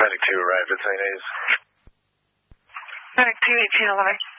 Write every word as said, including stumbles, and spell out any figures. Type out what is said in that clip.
Medic two arrived at Saint A's. Medic two, eighteen eleven.